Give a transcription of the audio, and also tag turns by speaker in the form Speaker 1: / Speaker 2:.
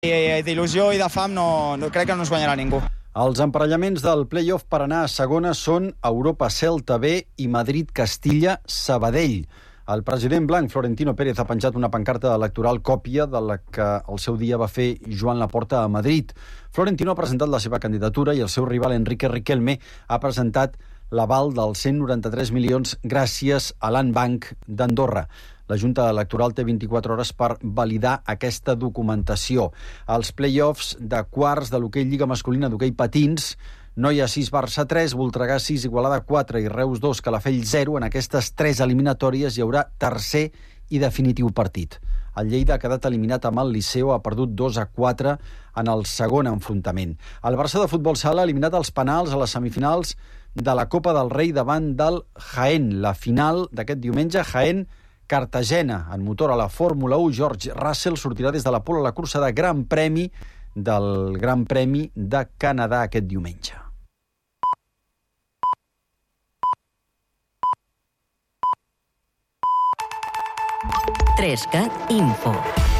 Speaker 1: d'il·lusió i de fam no crec que no ens guanyarà ningú.
Speaker 2: Els emparellaments del play-off per anar a segona són Europa-Celta B i Madrid-Castilla-Sabadell. El president blanc, Florentino Pérez, ha penjat una pancarta electoral còpia de la que el seu dia va fer Joan Laporta a Madrid. Florentino ha presentat la seva candidatura i el seu rival Enrique Riquelme ha presentat l'aval dels 193 milions gràcies a l'Anbanc d'Andorra. La Junta Electoral té 24 hores per validar aquesta documentació. Els play-offs de quarts de l'hoquei Lliga Masculina d'hoquei patins, Noia 6, Barça 3, Voltregà 6, Igualada 4 i Reus 2, Calafell 0. En aquestes 3 eliminatòries hi haurà tercer i definitiu partit. El Lleida ha quedat eliminat amb el Liceo, ha perdut 2-4 en el segon enfrontament. El Barça de futbol sala ha eliminat els penals a les semifinals de la Copa del Rei davant del Jaén. La final d'aquest diumenge, Jaén-Cartagena. En motor a la Fórmula 1, George Russell sortirà des de la pole a la cursa de Gran Premi del Gran Premi de Canadà aquest diumenge.
Speaker 3: Trescat Info.